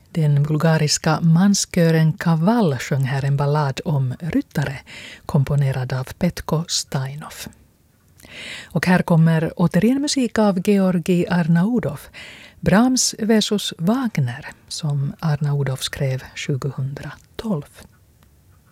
Den bulgariska manskören Kaval sjöng här en ballad om ryttare, komponerad av Petko Stainov. Och här kommer återigen musik av Georgi Arnaudov, Brahms versus Wagner, som Arnaudov skrev 2012.